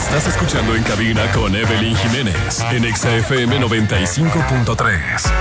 Estás escuchando En Cabina con Evelyn Jiménez en Exa FM 95.3.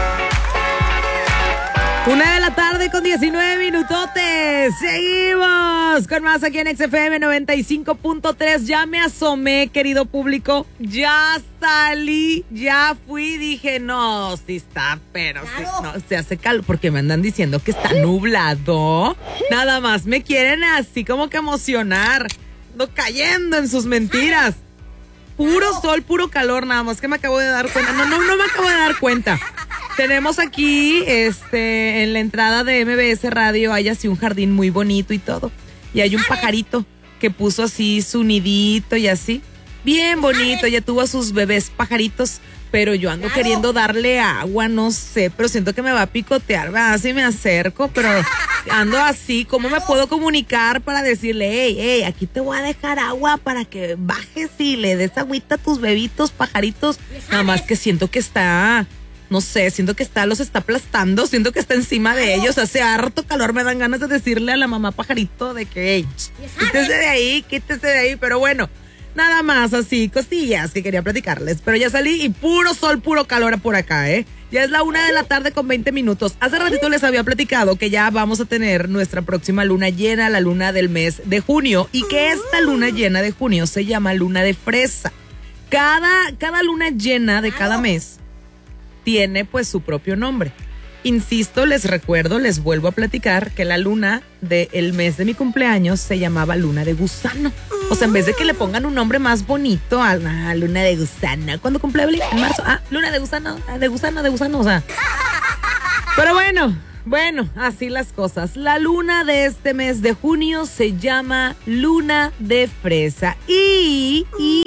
1:00 con 19 minutotes. Seguimos con más aquí en XFM 95.3. Ya me asomé, querido público. Ya salí, ya fui. Dije, no, sí está, pero sí, no, se hace calor. Porque me andan diciendo que está nublado. Nada más me quieren así como que emocionar. Ando cayendo en sus mentiras. Puro sol, puro calor, nada más que me acabo de dar cuenta. No me acabo de dar cuenta. Tenemos aquí, en la entrada de MBS Radio, hay así un jardín muy bonito y todo. Y hay un pajarito que puso así su nidito y así. Bien bonito, ya tuvo a sus bebés pajaritos. Pero yo ando queriendo darle agua, no sé, pero siento que me va a picotear, ¿verdad? Si me acerco, pero ando así. ¿Cómo me puedo comunicar para decirle, hey, aquí te voy a dejar agua para que bajes y le des agüita a tus bebitos, pajaritos? Nada más que siento que está... No sé, siento que los está aplastando, siento que está encima de ellos, hace harto calor, me dan ganas de decirle a la mamá pajarito de que, hey, quítese de ahí, pero bueno, nada más así, cosillas que quería platicarles, pero ya salí y puro sol, puro calor por acá, Ya es la 1:00 con 20 minutos. Hace ratito les había platicado que ya vamos a tener nuestra próxima luna llena, la luna del mes de junio, y que esta luna llena de junio se llama luna de fresa. Cada luna llena de cada mes tiene pues su propio nombre. Insisto, les vuelvo a platicar que la luna del mes de mi cumpleaños se llamaba luna de gusano. O sea, en vez de que le pongan un nombre más bonito a luna de gusano. ¿Cuándo cumple Evelyn? En marzo. Luna de gusano, o sea. Pero bueno, así las cosas. La luna de este mes de junio se llama luna de fresa. Y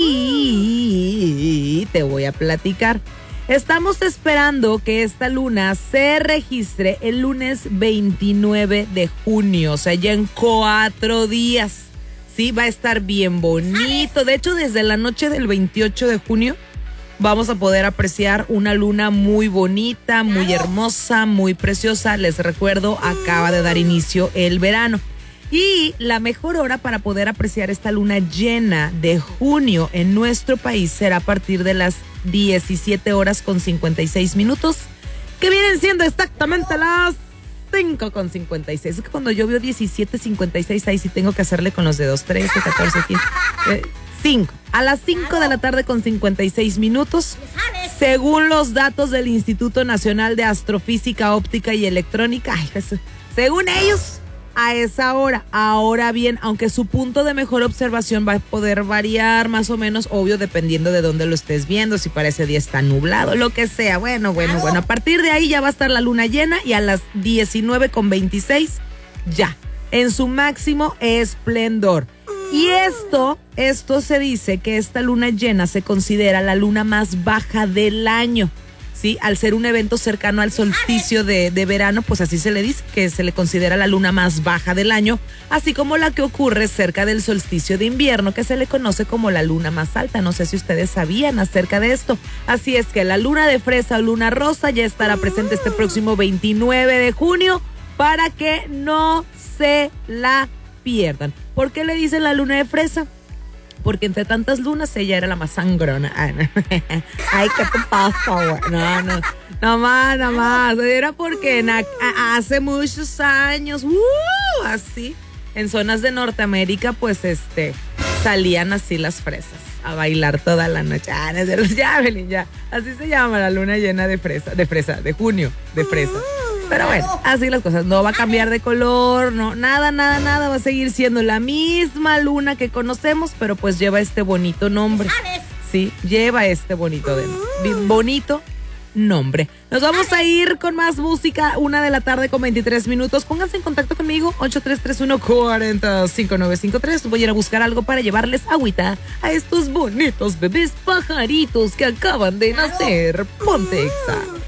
te voy a platicar. Estamos esperando que esta luna se registre el lunes 29 de junio, o sea, ya en 4 días. Sí, va a estar bien bonito. De hecho, desde la noche del 28 de junio vamos a poder apreciar una luna muy bonita, muy hermosa, muy preciosa. Les recuerdo, acaba de dar inicio el verano. Y la mejor hora para poder apreciar esta luna llena de junio en nuestro país será a partir de las 17:56, que vienen siendo exactamente las 5:56. Es que cuando yo veo 17:56, ahí sí tengo que hacerle con los dedos, 13, 14, 15, 5. A las 5:56, según los datos del Instituto Nacional de Astrofísica, Óptica y Electrónica, según ellos, a esa hora. Ahora bien, aunque su punto de mejor observación va a poder variar más o menos, obvio, dependiendo de dónde lo estés viendo, si para ese día está nublado, lo que sea. Bueno, a partir de ahí ya va a estar la luna llena y a las 19:26 ya, en su máximo esplendor. Y esto se dice que esta luna llena se considera la luna más baja del año. Sí, al ser un evento cercano al solsticio de verano, pues así se le dice, que se le considera la luna más baja del año, así como la que ocurre cerca del solsticio de invierno, que se le conoce como la luna más alta. No sé si ustedes sabían acerca de esto. Así es que la luna de fresa o luna rosa ya estará presente este próximo 29 de junio para que no se la pierdan. ¿Por qué le dicen la luna de fresa? Porque entre tantas lunas ella era la más sangrona. Ay, ¿qué te pasa, güey? No más. Era porque hace muchos años, así, en zonas de Norteamérica, pues salían así las fresas a bailar toda la noche. Ya, Belín, ya. Así se llama la luna llena de fresa, de junio, de fresa. Pero bueno, así las cosas. No va a cambiar de color, no, nada. Va a seguir siendo la misma luna que conocemos, pero pues lleva este bonito nombre. Sí, lleva este bonito nombre. Nos vamos a ir con más música, 1:00 con 23 minutos. Pónganse en contacto conmigo, 8331-405953. Voy a ir a buscar algo para llevarles agüita a estos bonitos bebés pajaritos que acaban de nacer. Ponte Exa.